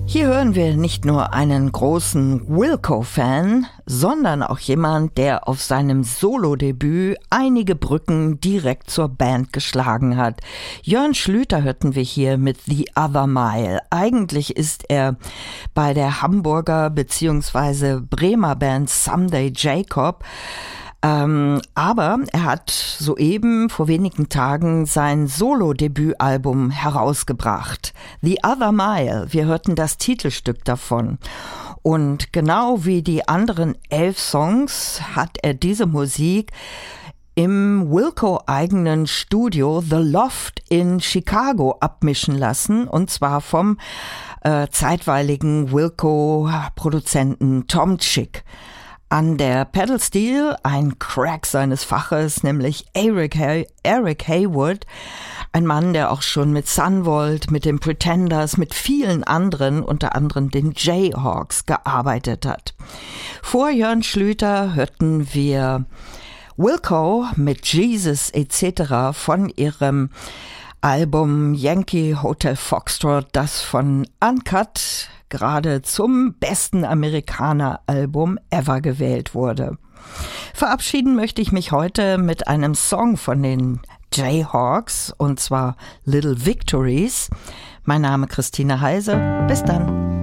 Hier hören wir nicht nur einen großen Wilco-Fan, sondern auch jemand, der auf seinem Solo-Debüt einige Brücken direkt zur Band geschlagen hat. Jörn Schlüter hörten wir hier mit The Other Mile. Eigentlich ist er bei der Hamburger bzw. Bremer Band Someday Jacob, aber er hat soeben vor wenigen Tagen sein Solo-Debütalbum herausgebracht. The Other Mile, wir hörten das Titelstück davon. Und genau wie die anderen 11 Songs hat er diese Musik im Wilco-eigenen Studio The Loft in Chicago abmischen lassen, und zwar vom zeitweiligen Wilco-Produzenten Tom Chick. An der Pedal Steel ein Crack seines Faches, nämlich Eric Haywood, ein Mann, der auch schon mit Sunvolt, mit den Pretenders, mit vielen anderen, unter anderem den Jayhawks, gearbeitet hat. Vor Jörn Schlüter hörten wir Wilco mit Jesus etc. von ihrem Album Yankee Hotel Foxtrot, das von Uncut gerade zum besten Amerikaner-Album ever gewählt wurde. Verabschieden möchte ich mich heute mit einem Song von den Jayhawks, und zwar Little Victories. Mein Name Christine Heise. Bis dann.